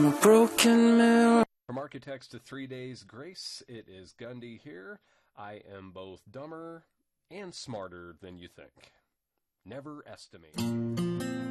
a broken mirror. From Architects to 3 Days Grace, it is Gundy here. I am both dumber and smarter than you think. Never estimate.